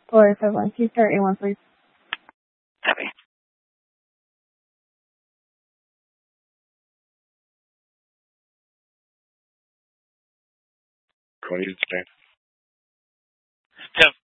451. Can you start A1, please? Copy. Cody, stand. 10